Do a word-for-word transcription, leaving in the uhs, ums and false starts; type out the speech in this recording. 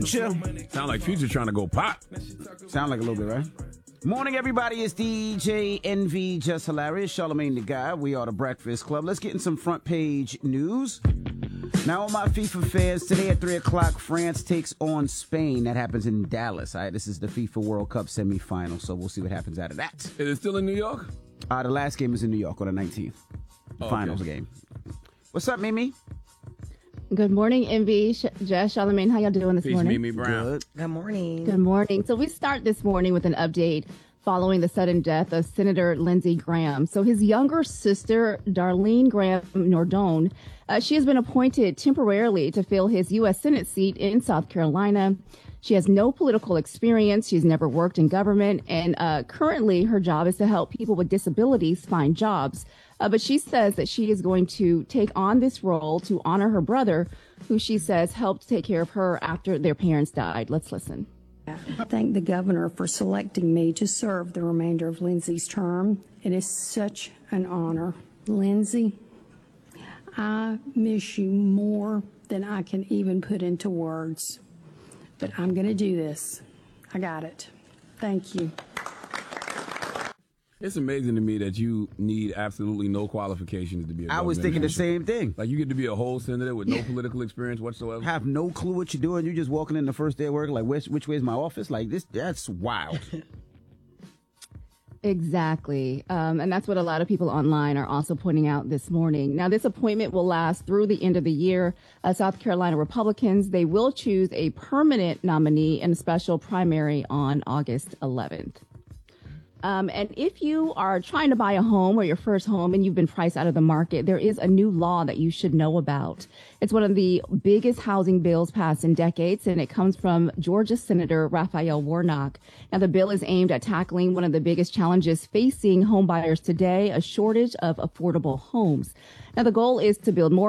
Chill. Sound like Future trying to go pop. Sound like a little bit, right? Morning, everybody. It's D J N V, Just Hilarious, Charlamagne the Guy. We are the Breakfast Club. Let's get in some front page news. Now on my FIFA fairs, today at three o'clock, France takes on Spain. That happens in Dallas. All right, this is the FIFA World Cup semifinal, so we'll see what happens out of that. Is it still in New York? Uh, the last game is in New York on the nineteenth. The Oh, finals okay. game. What's up, Mimi? Good morning, M V, Sh- Jess, Charlamagne. How y'all doing this Peace, morning? Mimi Brown. Good. Good morning. Good morning. So we start this morning with an update following the sudden death of Senator Lindsey Graham. So his younger sister, Darlene Graham Nordone, uh, she has been appointed temporarily to fill his U S Senate seat in South Carolina. She has no political experience. She's never worked in government. And uh, currently her job is to help people with disabilities find jobs. Uh, but she says that she is going to take on this role to honor her brother, who she says helped take care of her after their parents died. Let's listen. I thank the governor for selecting me to serve the remainder of Lindsey's term. It is such an honor. Lindsey, I miss you more than I can even put into words. But I'm going to do this. I got it. Thank you. It's amazing to me that you need absolutely no qualifications to be a I was government thinking the official. same thing. Like, you get to be a whole senator with no political experience whatsoever. Have no clue what you're doing. You're just walking in the first day of work, like, which, which way is my office? Like, this, that's wild. Exactly. Um, and that's what a lot of people online are also pointing out this morning. Now, this appointment will last through the end of the year. Uh, South Carolina Republicans, they will choose a permanent nominee in a special primary on August eleventh. Um, and if you are trying to buy a home or your first home and you've been priced out of the market, there is a new law that you should know about. It's one of the biggest housing bills passed in decades, and it comes from Georgia Senator Raphael Warnock. Now, the bill is aimed at tackling one of the biggest challenges facing home buyers today, a shortage of affordable homes. Now, the goal is to build more